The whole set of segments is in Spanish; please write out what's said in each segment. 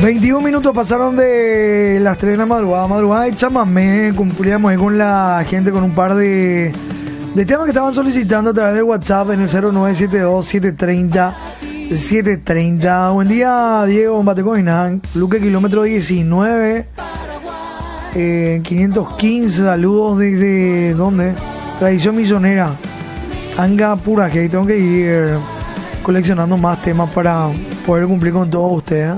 21 minutos pasaron de las 3 de la madrugada de chamamé. Cumplíamos ahí con la gente con un par de temas que estaban solicitando a través del WhatsApp en el 0972-730-730. Buen día, Diego Batecoinán, Luque kilómetro 19, 515, saludos desde, ¿dónde? Tradición Misionera, Anga Pura, que tengo que ir coleccionando más temas para poder cumplir con todos ustedes.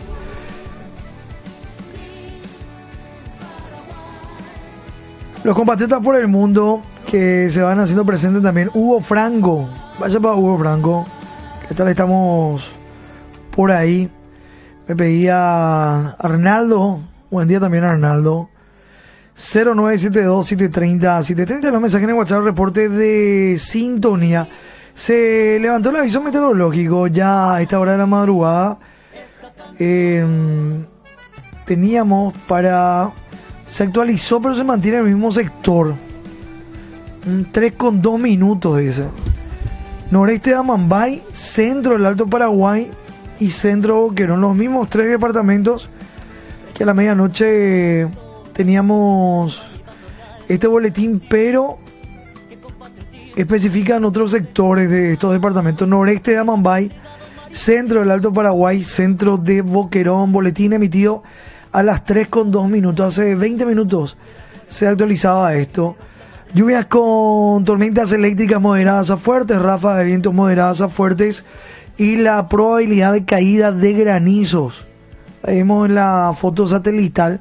Los compatriotas por el mundo que se van haciendo presentes también. Hugo Franco, vaya para Hugo Franco, ¿qué tal estamos por ahí? Me pedía Arnaldo, buen día también Arnaldo. 0972-730-730, los mensajes en WhatsApp, reporte de sintonía. Se levantó el aviso meteorológico ya a esta hora de la madrugada. Teníamos para... Se actualizó, pero se mantiene en el mismo sector. 3,2 minutos, dice. Noreste de Amambay, centro del Alto Paraguay y centro Boquerón. Los mismos 3 departamentos que a la medianoche teníamos este boletín, pero especifican otros sectores de estos departamentos. Noreste de Amambay, centro del Alto Paraguay, centro de Boquerón. Boletín emitido a las 3,2 minutos. Hace 20 minutos se actualizaba esto. Lluvias con tormentas eléctricas moderadas a fuertes, ráfagas de vientos moderadas a fuertes y la probabilidad de caída de granizos. Ahí vemos en la foto satelital.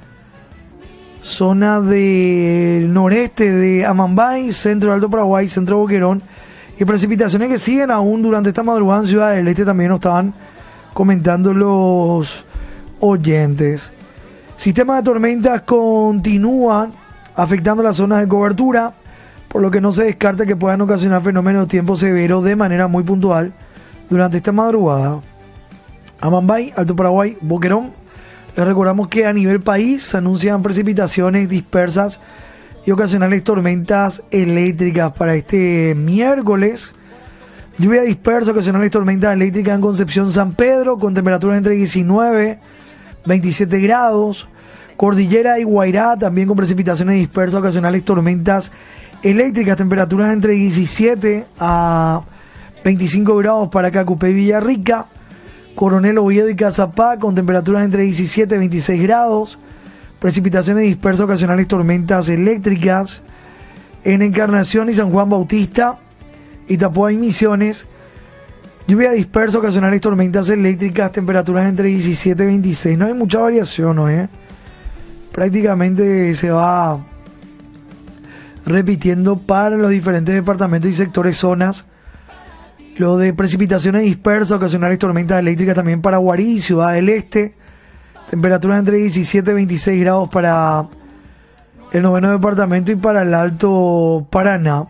Zona del noreste de Amambay, centro del Alto Paraguay, centro de Boquerón. Y precipitaciones que siguen aún durante esta madrugada en Ciudad del Este, también nos estaban comentando los oyentes. Sistemas de tormentas continúan afectando las zonas de cobertura, por lo que no se descarta que puedan ocasionar fenómenos de tiempo severo de manera muy puntual durante esta madrugada. Amambay, Alto Paraguay, Boquerón. Les recordamos que a nivel país se anuncian precipitaciones dispersas y ocasionales tormentas eléctricas para este miércoles. Lluvia dispersa, ocasionales tormentas eléctricas en Concepción San Pedro, con temperaturas entre 19 27 grados. Cordillera y Guairá, también con precipitaciones dispersas, ocasionales tormentas eléctricas, temperaturas entre 17 a 25 grados para Cacupé y Villarrica. Coronel Oviedo y Cazapá, con temperaturas entre 17 y 26 grados. Precipitaciones dispersas, ocasionales tormentas eléctricas en Encarnación y San Juan Bautista, Itapuá y Misiones. Lluvia dispersa, ocasionales tormentas eléctricas, temperaturas entre 17 y 26. No hay mucha variación, ¿no? Prácticamente se va repitiendo para los diferentes departamentos y sectores, zonas. Lo de precipitaciones dispersas, ocasionales tormentas eléctricas también para Guarí y Ciudad del Este. Temperaturas entre 17 y 26 grados para el 9º departamento y para el Alto Paraná.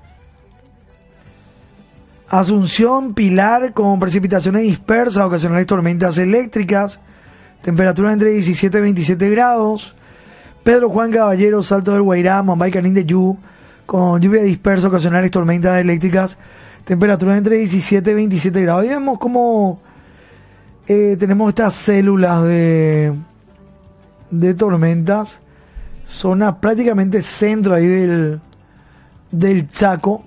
Asunción, Pilar, con precipitaciones dispersas, ocasionales tormentas eléctricas, temperaturas entre 17 y 27 grados. Pedro Juan Caballero, Salto del Guairá, Mambay, Canín de Yu, con lluvia dispersa, ocasionales tormentas eléctricas, temperaturas entre 17 y 27 grados. Y vemos cómo tenemos estas células de tormentas, zona prácticamente centro ahí del Chaco.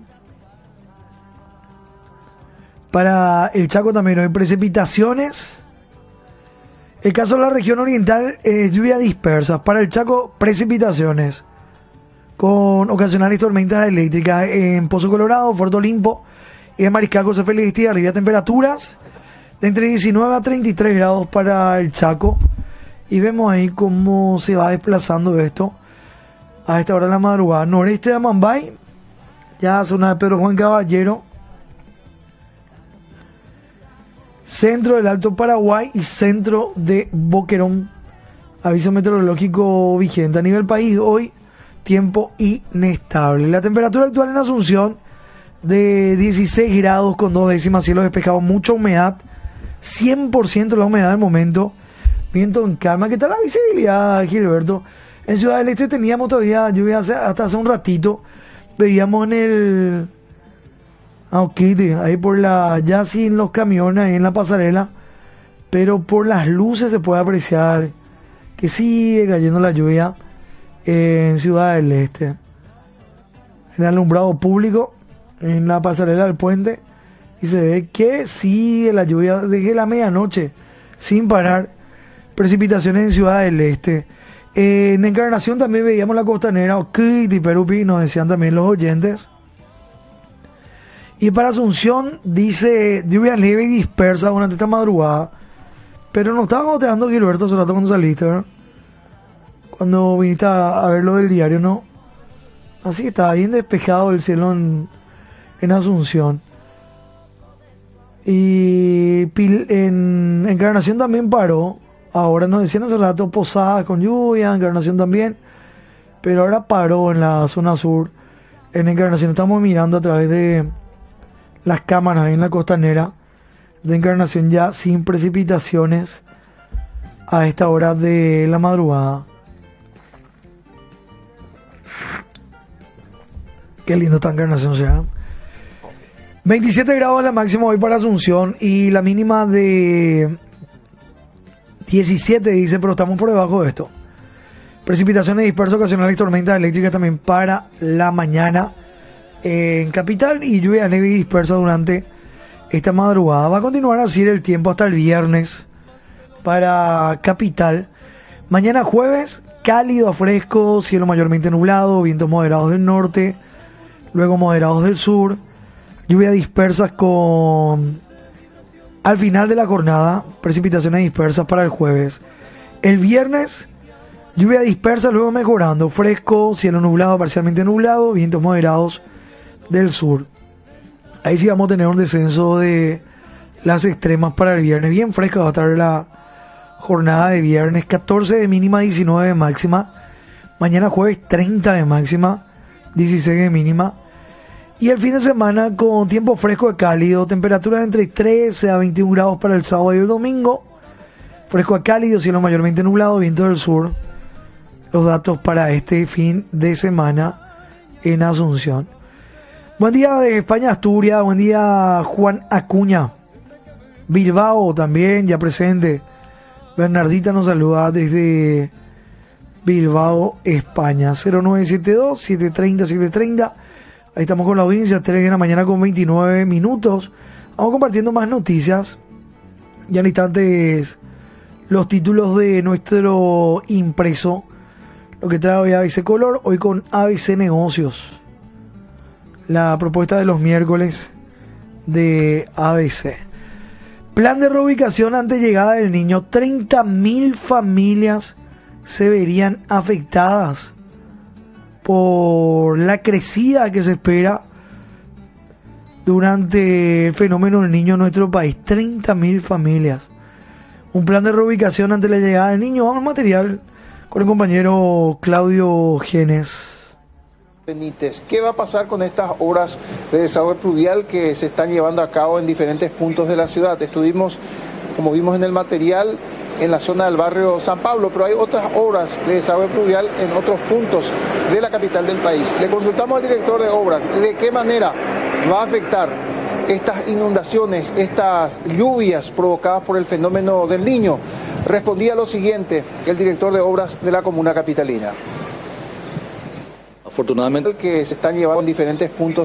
Para el Chaco también hay precipitaciones. El caso de la región oriental es lluvia dispersa. Para el Chaco, precipitaciones con ocasionales tormentas eléctricas en Pozo Colorado, Puerto Olimpo y en Mariscal José Félix y arriba. Temperaturas de entre 19 a 33 grados para el Chaco. Y vemos ahí cómo se va desplazando esto a esta hora de la madrugada. Noreste de Amambay, ya zona de Pedro Juan Caballero, centro del Alto Paraguay y centro de Boquerón. Aviso meteorológico vigente. A nivel país hoy, tiempo inestable. La temperatura actual en Asunción de 16 grados con 2 décimas, cielo despejado, mucha humedad, 100% la humedad del momento, viento en calma. ¿Qué tal la visibilidad, Gilberto? En Ciudad del Este teníamos todavía lluvia hasta hace un ratito, veíamos en el... ahí por ya sin los camiones, ahí en la pasarela, pero por las luces se puede apreciar que sigue cayendo la lluvia en Ciudad del Este. En el alumbrado público, en la pasarela del puente, y se ve que sigue la lluvia desde la medianoche, sin parar. Precipitaciones en Ciudad del Este. En Encarnación también veíamos la costanera, Oquiti, Perupi, nos decían también los oyentes. Y para Asunción dice lluvia leve y dispersa durante esta madrugada. Pero no estaba goteando, Gilberto, hace rato cuando saliste, ¿verdad? Cuando viniste a ver lo del diario, ¿no? Así estaba bien despejado el cielo en Asunción. Y en Encarnación también paró. Ahora nos decían hace rato Posadas con lluvia, Encarnación también. Pero ahora paró en la zona sur. En Encarnación estamos mirando a través de las cámaras ahí en la costanera de Encarnación, ya sin precipitaciones a esta hora de la madrugada. Qué lindo está Encarnación, será. 27 grados la máxima hoy para Asunción y la mínima de 17 dice, pero estamos por debajo de esto. Precipitaciones dispersas ocasionales y tormentas eléctricas también para la mañana en Capital y lluvia leve y dispersa durante esta madrugada. Va a continuar así el tiempo hasta el viernes para Capital. Mañana jueves, cálido a fresco, cielo mayormente nublado, vientos moderados del norte, luego moderados del sur, lluvias dispersas al final de la jornada, precipitaciones dispersas para el jueves. El viernes, lluvia dispersa, luego mejorando, fresco, cielo nublado, parcialmente nublado, vientos moderados del sur. Ahí sí vamos a tener un descenso de las extremas para el viernes. Bien fresca va a estar la jornada de viernes. 14 de mínima, 19 de máxima. Mañana jueves 30 de máxima, 16 de mínima. Y el fin de semana con tiempo fresco y cálido. Temperaturas entre 13 a 21 grados para el sábado y el domingo. Fresco a cálido, cielo mayormente nublado, viento del sur. Los datos para este fin de semana en Asunción. Buen día de España, Asturias. Buen día, Juan Acuña. Bilbao también, ya presente. Bernardita nos saluda desde Bilbao, España. 0972-730-730. Ahí estamos con la audiencia, 3 de la mañana con 29 minutos. Vamos compartiendo más noticias. Ya en instantes los títulos de nuestro impreso. Lo que trae hoy ABC Color, hoy con ABC Negocios. La propuesta de los miércoles de ABC. Plan de reubicación ante llegada del niño. 30.000 familias se verían afectadas por la crecida que se espera durante el fenómeno del niño en nuestro país. 30.000 familias. Un plan de reubicación ante la llegada del niño. Vamos al material con el compañero Claudio Genes. Benítez, ¿qué va a pasar con estas obras de desagüe pluvial que se están llevando a cabo en diferentes puntos de la ciudad? Estuvimos, como vimos en el material, en la zona del barrio San Pablo, pero hay otras obras de desagüe pluvial en otros puntos de la capital del país. Le consultamos al director de obras de qué manera va a afectar estas inundaciones, estas lluvias provocadas por el fenómeno del Niño. Respondía lo siguiente el director de obras de la comuna capitalina. Afortunadamente, que se están llevando en diferentes puntos